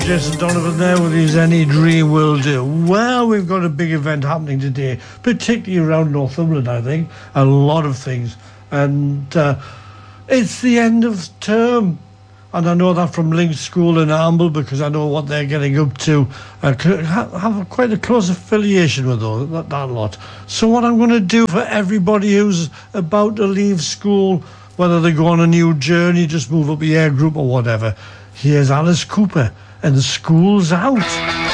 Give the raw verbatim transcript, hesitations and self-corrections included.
Jason Donovan there with his Any Dream Will Do. Well, we've got a big event happening today, particularly around Northumberland, I think. A lot of things. And uh, it's the end of term. And I know that from Link School in Amble because I know what they're getting up to. I have quite a close affiliation with those, that, that lot. So what I'm going to do for everybody who's about to leave school, whether they go on a new journey, just move up the year group or whatever, here's Alice Cooper and The School's Out.